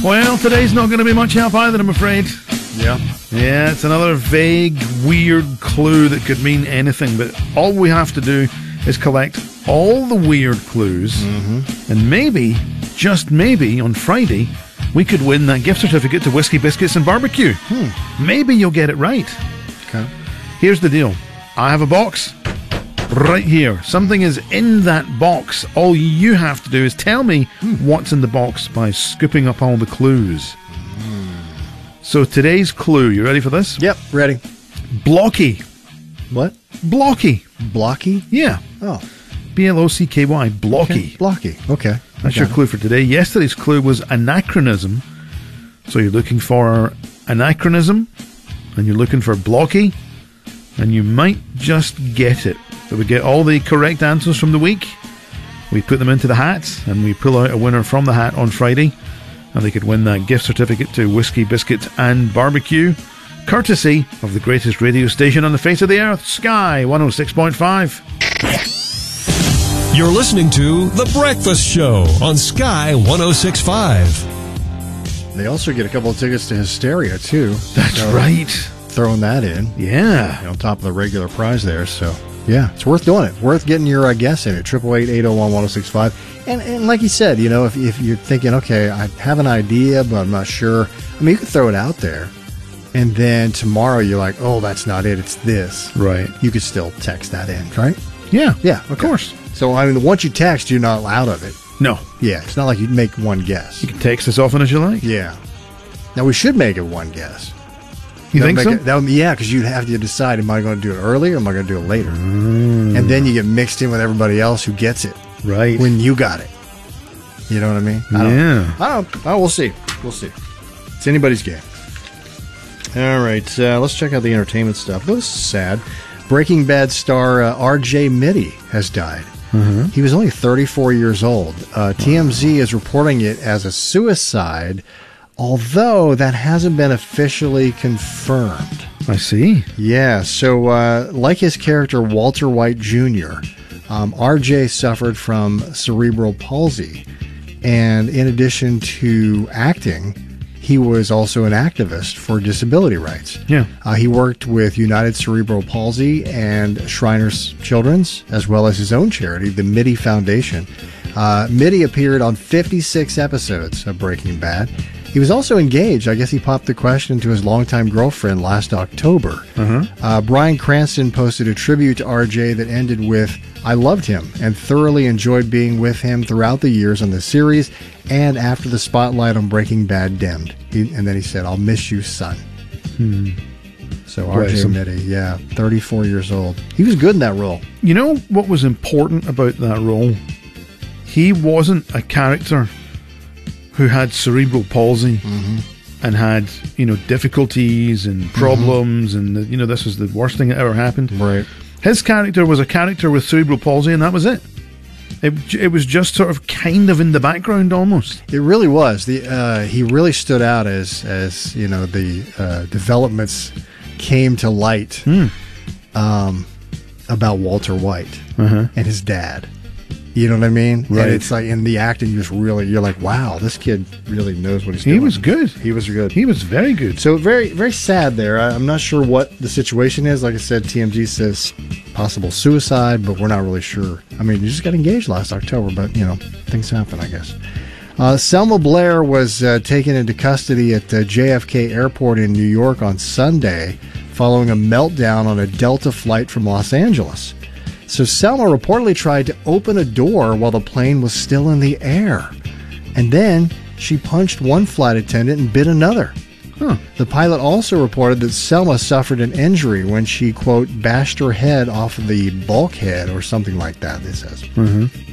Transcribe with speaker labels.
Speaker 1: Well, today's not going to be much help either, I'm afraid.
Speaker 2: Yeah.
Speaker 1: Yeah, it's another vague, weird clue that could mean anything, but all we have to do is collect all the weird clues, and maybe, just maybe, on Friday, we could win that gift certificate to Whiskey Biscuits and Barbecue. Maybe you'll get it right.
Speaker 2: Okay.
Speaker 1: Here's the deal. I have a box right here. Something is in that box. All you have to do is tell me what's in the box by scooping up all the clues. So today's clue, you ready for this?
Speaker 2: Yep, ready.
Speaker 1: Blocky.
Speaker 2: What?
Speaker 1: Blocky.
Speaker 2: Blocky?
Speaker 1: Yeah.
Speaker 2: Oh.
Speaker 1: B-L-O-C-K-Y. Blocky.
Speaker 2: Okay. Blocky. Okay.
Speaker 1: That's your clue for today. Yesterday's clue was anachronism. So you're looking for anachronism, and you're looking for blocky, and you might just get it. So we get all the correct answers from the week. We put them into the hat, and we pull out a winner from the hat on Friday. And they could win that gift certificate to Whiskey Biscuits and Barbecue, courtesy of the greatest radio station on the face of the earth, Sky 106.5.
Speaker 3: You're listening to The Breakfast Show on Sky 106.5.
Speaker 2: They also get a couple of tickets to Hysteria, too.
Speaker 1: That's right.
Speaker 2: Throwing that in.
Speaker 1: Yeah.
Speaker 2: On top of the regular prize there, so... Yeah, it's worth doing it. Worth getting your guess in it. 888-801-1065. And like you said, you know, if you're thinking, okay, I have an idea, but I'm not sure. I mean, you can throw it out there. And then tomorrow you're like, oh, that's not it. It's this.
Speaker 1: Right.
Speaker 2: You could still text that in, right?
Speaker 1: Yeah.
Speaker 2: Yeah,
Speaker 1: Of course.
Speaker 2: So, I mean, once you text, you're not out of it.
Speaker 1: No.
Speaker 2: Yeah, it's not like you make one guess.
Speaker 1: You can text as often as you like.
Speaker 2: Yeah. Now, we should make it one guess.
Speaker 1: You think so?
Speaker 2: Yeah, because you'd have to decide, am I going to do it early or am I going to do it later? And then you get mixed in with everybody else who gets it.
Speaker 1: Right.
Speaker 2: When you got it. You know what I mean? We'll see. We'll see. It's anybody's game. All right, let's check out the entertainment stuff. Oh, this is sad. Breaking Bad star R.J. Mitty has died. He was only 34 years old. TMZ is reporting it as a suicide, although that hasn't been officially confirmed.
Speaker 1: I see.
Speaker 2: Yeah, so like his character Walter White Jr., RJ suffered from cerebral palsy. And in addition to acting, he was also an activist for disability rights.
Speaker 1: Yeah.
Speaker 2: He worked with United Cerebral Palsy and Shriners Children's, as well as his own charity, the Mitty Foundation. Mitty appeared on 56 episodes of Breaking Bad. He was also engaged. I guess he popped the question to his longtime girlfriend last October. Bryan Cranston posted a tribute to RJ that ended with, I loved him and thoroughly enjoyed being with him throughout the years on the series and after the spotlight on Breaking Bad dimmed. And then he said, I'll miss you, son. So RJ Mitty, 34 years old. He was good in that role.
Speaker 1: You know what was important about that role? He wasn't a character who had cerebral palsy and had, difficulties and problems and, this was the worst thing that ever happened.
Speaker 2: Right.
Speaker 1: His character was a character with cerebral palsy and that was it. It was just sort of kind of in the background almost.
Speaker 2: It really was. He really stood out as the developments came to light about Walter White and his dad. You know what I mean?
Speaker 1: Right.
Speaker 2: And it's like in the acting, you're like, wow, this kid really knows what he's doing.
Speaker 1: He was good.
Speaker 2: He was good.
Speaker 1: He was very good.
Speaker 2: So very, very sad there. I'm not sure what the situation is. Like I said, TMZ says possible suicide, but we're not really sure. I mean, you just got engaged last October, but, things happen, I guess. Selma Blair was taken into custody at JFK Airport in New York on Sunday following a meltdown on a Delta flight from Los Angeles. So Selma reportedly tried to open a door while the plane was still in the air. And then she punched one flight attendant and bit another. The pilot also reported that Selma suffered an injury when she, quote, bashed her head off of the bulkhead or something like that, it says.